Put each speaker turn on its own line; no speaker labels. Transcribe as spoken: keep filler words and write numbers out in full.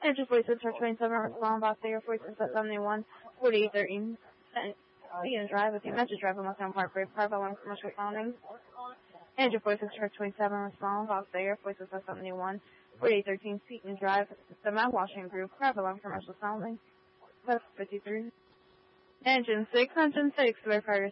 Engine forty-six, Truck twenty-seven, respond, Box Air forty-six at seventy-one, forty-eight thirteen. Begin drive with the message driver must have Park Brave, private line commercial sounding. Engine forty-six, Truck twenty-seven, respond, Box Air forty-six at seventy-one, forty-eight thirteen, seat and drive, the map washing group, private line commercial sounding. That's fifty-three. Engine six, engine six, verify